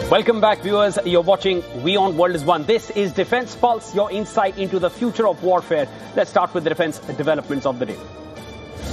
Welcome back, viewers. You're watching WION World is One. This is Defence Pulse, your insight into the future of warfare. Let's start with the defence developments of the day.